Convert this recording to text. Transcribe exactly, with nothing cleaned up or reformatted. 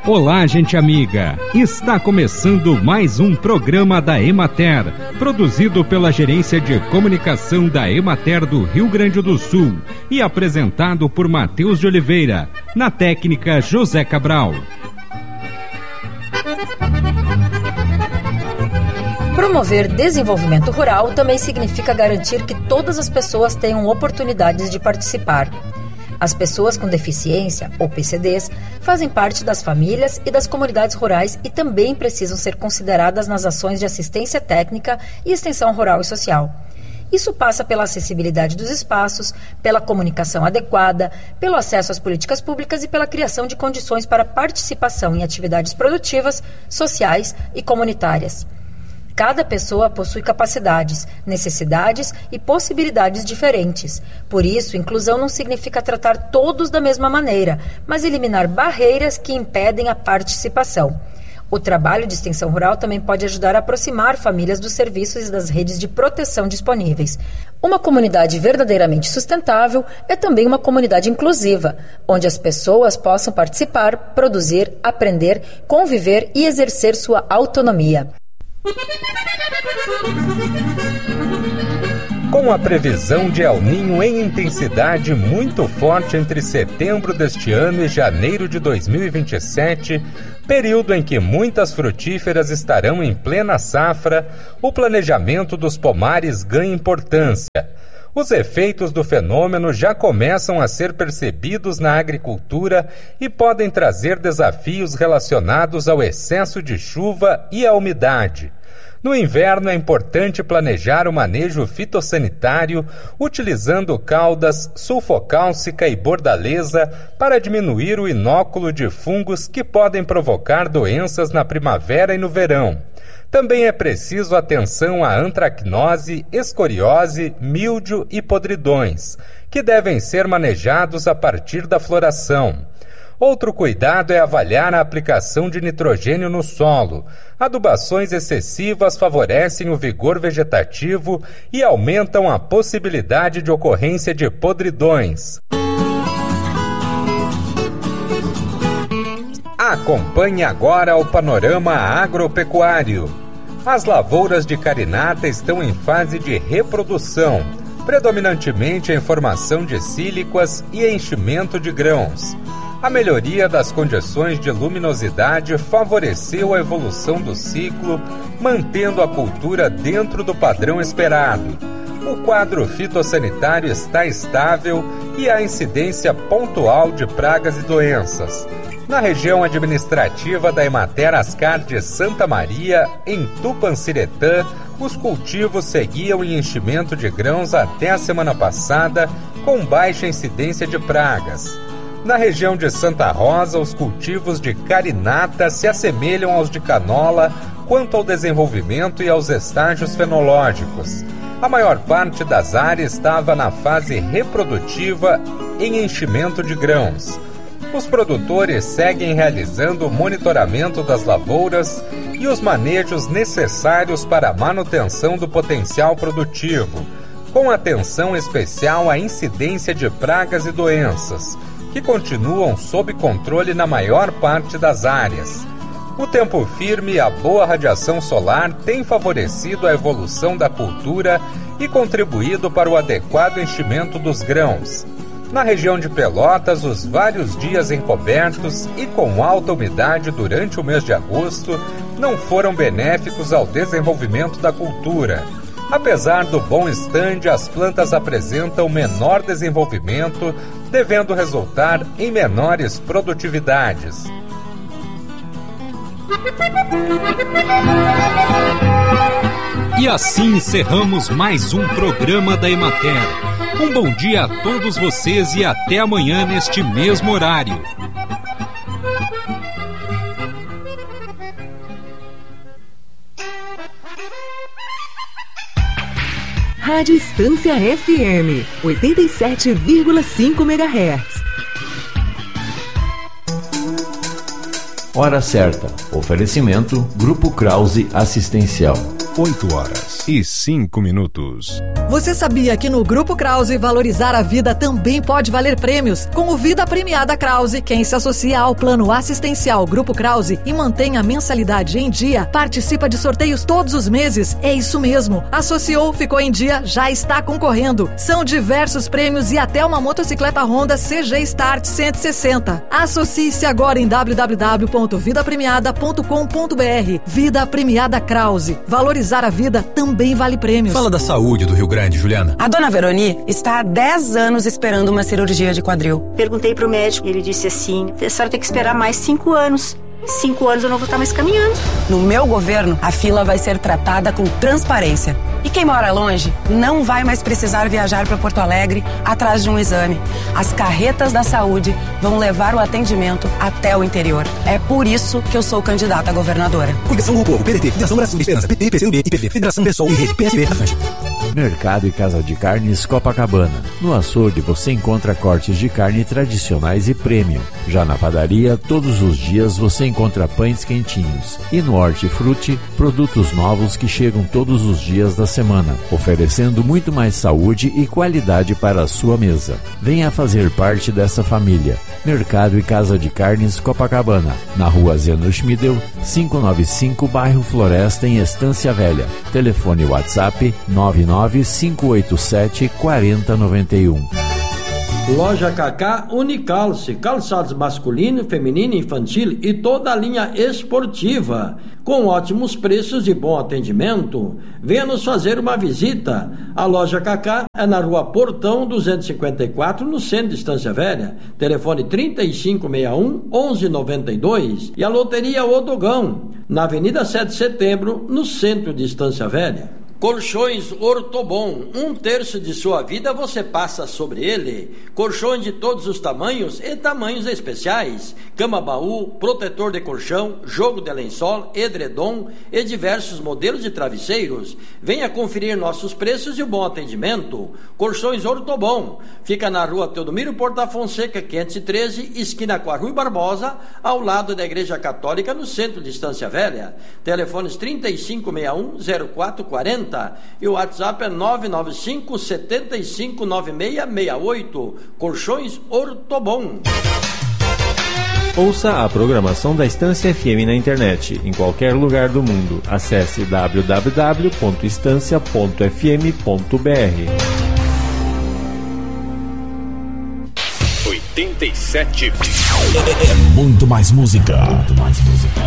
Olá, gente amiga! Está começando mais um programa da Emater, produzido pela Gerência de Comunicação da Emater do Rio Grande do Sul e apresentado por Matheus de Oliveira, na técnica José Cabral. Promover desenvolvimento rural também significa garantir que todas as pessoas tenham oportunidades de participar. As pessoas com deficiência, ou P C Ds, fazem parte das famílias e das comunidades rurais e também precisam ser consideradas nas ações de assistência técnica e extensão rural e social. Isso passa pela acessibilidade dos espaços, pela comunicação adequada, pelo acesso às políticas públicas e pela criação de condições para participação em atividades produtivas, sociais e comunitárias. Cada pessoa possui capacidades, necessidades e possibilidades diferentes. Por isso, inclusão não significa tratar todos da mesma maneira, mas eliminar barreiras que impedem a participação. O trabalho de extensão rural também pode ajudar a aproximar famílias dos serviços e das redes de proteção disponíveis. Uma comunidade verdadeiramente sustentável é também uma comunidade inclusiva, onde as pessoas possam participar, produzir, aprender, conviver e exercer sua autonomia. Com a previsão de El Niño em intensidade muito forte entre setembro deste ano e janeiro de dois mil e vinte e sete, período em que muitas frutíferas estarão em plena safra, o planejamento dos pomares ganha importância. Os efeitos do fenômeno já começam a ser percebidos na agricultura e podem trazer desafios relacionados ao excesso de chuva e à umidade. No inverno é importante planejar o manejo fitossanitário utilizando caudas sulfocálcica e bordaleza para diminuir o inóculo de fungos que podem provocar doenças na primavera e no verão. Também é preciso atenção à antracnose, escoriose, míldio e podridões, que devem ser manejados a partir da floração. Outro cuidado é avaliar a aplicação de nitrogênio no solo. Adubações excessivas favorecem o vigor vegetativo e aumentam a possibilidade de ocorrência de podridões. Acompanhe agora o panorama agropecuário. As lavouras de carinata estão em fase de reprodução, predominantemente em formação de síliquas e enchimento de grãos. A melhoria das condições de luminosidade favoreceu a evolução do ciclo, mantendo a cultura dentro do padrão esperado. O quadro fitossanitário está estável e há incidência pontual de pragas e doenças. Na região administrativa da Emater Ascar de Santa Maria, em Tupanciretã, os cultivos seguiam em enchimento de grãos até a semana passada, com baixa incidência de pragas. Na região de Santa Rosa, os cultivos de carinata se assemelham aos de canola quanto ao desenvolvimento e aos estágios fenológicos. A maior parte das áreas estava na fase reprodutiva em enchimento de grãos. Os produtores seguem realizando o monitoramento das lavouras e os manejos necessários para a manutenção do potencial produtivo, com atenção especial à incidência de pragas e doenças, que continuam sob controle na maior parte das áreas. O tempo firme e a boa radiação solar têm favorecido a evolução da cultura e contribuído para o adequado enchimento dos grãos. Na região de Pelotas, os vários dias encobertos e com alta umidade durante o mês de agosto não foram benéficos ao desenvolvimento da cultura. Apesar do bom estande, as plantas apresentam menor desenvolvimento, devendo resultar em menores produtividades. E assim encerramos mais um programa da Emater. Um bom dia a todos vocês e até amanhã neste mesmo horário. Rádio Estância F M, oitenta e sete vírgula cinco megahertz. Hora certa. Oferecimento Grupo Krause Assistencial. oito horas e cinco minutos. Você sabia que no Grupo Krause valorizar a vida também pode valer prêmios? Com o Vida Premiada Krause, quem se associa ao plano assistencial Grupo Krause e mantém a mensalidade em dia, participa de sorteios todos os meses. É isso mesmo. Associou, ficou em dia, já está concorrendo. São diversos prêmios e até uma motocicleta Honda C G Start cento e sessenta. Associe-se agora em w w w ponto vida premiada ponto com ponto b r. Vida Premiada Krause. Valorizar a vida também vale prêmios. Fala da saúde do Rio Grande, Juliana. A dona Veroni está há dez anos esperando uma cirurgia de quadril. Perguntei pro médico e ele disse assim: a senhora tem que esperar mais cinco anos. Cinco anos eu não vou estar mais caminhando. No meu governo, a fila vai ser tratada com transparência. E quem mora longe não vai mais precisar viajar para Porto Alegre atrás de um exame. As carretas da saúde vão levar o atendimento até o interior. É por isso que eu sou candidata a governadora. Coligação com o Povo, P D T, Federação Brasil de Esperança, P T, P C do B, I P V, Federação Pessoal e Rede P S B. Mercado e Casa de Carnes Copacabana. No açougue você encontra cortes de carne tradicionais e premium. Já na padaria, todos os dias você encontra pães quentinhos. E no Hortifruti, produtos novos que chegam todos os dias da semana, oferecendo muito mais saúde e qualidade para a sua mesa. Venha fazer parte dessa família. Mercado e Casa de Carnes Copacabana, na rua Zeno Schmidel, quinhentos e noventa e cinco, bairro Floresta, em Estância Velha. Telefone WhatsApp nove nove cinco oito sete quatro zero nove um. Loja Cacá Unicalce, calçados masculino, feminino, infantil e toda a linha esportiva, com ótimos preços e bom atendimento. Venha nos fazer uma visita. A Loja Cacá é na rua Portão duzentos e cinquenta e quatro, no centro de Estância Velha. Telefone trinta e cinco sessenta e um, onze noventa e dois. E a Loteria Odogão, na Avenida sete de Setembro, no centro de Estância Velha. Colchões Ortobon, um terço de sua vida você passa sobre ele. Colchões de todos os tamanhos e tamanhos especiais. Cama-baú, protetor de colchão, jogo de lençol, edredom e diversos modelos de travesseiros. Venha conferir nossos preços e o bom atendimento. Colchões Ortobon, fica na rua Teodomiro Porta Fonseca, quinhentos e treze, esquina com a Rui Barbosa, ao lado da Igreja Católica, no centro de Estância Velha. Telefones trinta e cinco sessenta e um, zero quatro quarenta. E o WhatsApp é nove nove cinco, sete cinco, nove seis seis oito. Colchões Ortobon. Ouça a programação da Estância F M na internet, em qualquer lugar do mundo. Acesse w w w ponto estância ponto f m ponto b r. oitenta e sete. É muito mais música. Muito mais música.